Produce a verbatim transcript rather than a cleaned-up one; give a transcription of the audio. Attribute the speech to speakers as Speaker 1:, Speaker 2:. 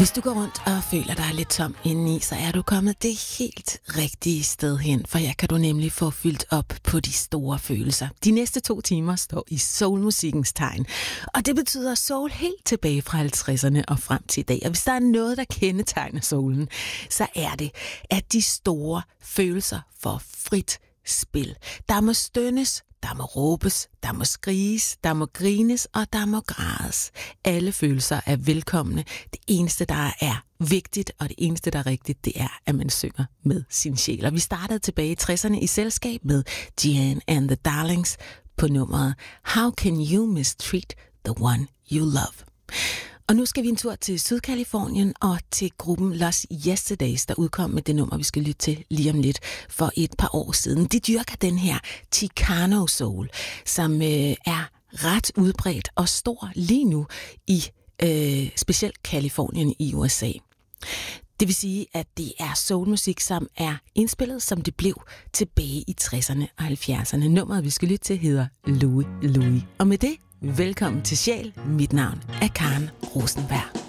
Speaker 1: Hvis du går rundt og føler dig lidt tom indeni, så er du kommet det helt rigtige sted hen, for her kan du nemlig få fyldt op på de store følelser. De næste to timer står i soulmusikkens tegn, og det betyder soul helt tilbage fra halvtredserne og frem til i dag. Og hvis der er noget, der kendetegner soulen, så er det, at de store følelser får frit spil. Der må stønnes, der må råbes, der må skriges, der må grines og der må grædes. Alle følelser er velkomne. Det eneste, der er vigtigt og det eneste, der er rigtigt, det er, at man synger med sin sjæl. Og vi startede tilbage i tresserne i selskab med Diane and the Darlings på nummeret How Can You Mistreat the One You Love? Og nu skal vi en tur til Sydkalifornien og til gruppen Los Yesterdays, der udkom med det nummer, vi skal lytte til lige om lidt for et par år siden. De dyrker den her Chicano soul, som øh, er ret udbredt og stor lige nu i øh, specielt Kalifornien i U S A. Det vil sige, at det er soulmusik, som er indspillet, som det blev tilbage i tresserne og halvfjerdserne. Nummeret, vi skal lytte til, hedder Louie Louie. Og med det, velkommen til Sjæl. Mit navn er Karen Rosenberg.